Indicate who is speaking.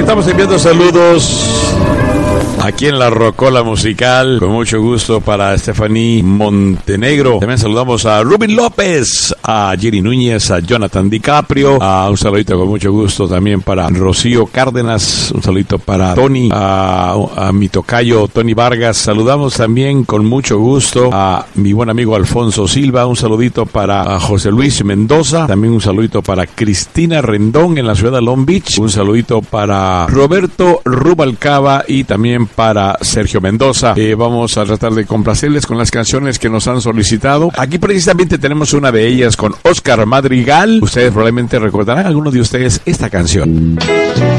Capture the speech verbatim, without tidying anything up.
Speaker 1: Estamos enviando saludos aquí en la Rocola Musical, con mucho gusto para Stephanie Montenegro. También saludamos a Rubén López, a Jerry Núñez, a Jonathan DiCaprio. A un saludito con mucho gusto también para Rocío Cárdenas. Un saludito para Tony, a, a mi tocayo Tony Vargas. Saludamos también con mucho gusto a mi buen amigo Alfonso Silva. Un saludito para José Luis Mendoza. También un saludito para Cristina Rendón en la ciudad de Long Beach. Un saludito para Roberto Rubalcaba y también para Sergio Mendoza. Eh, vamos a tratar de complacerles con las canciones que nos han solicitado. Aquí precisamente tenemos una de ellas con Oscar Madrigal. Ustedes probablemente recordarán, algunos de ustedes, esta canción.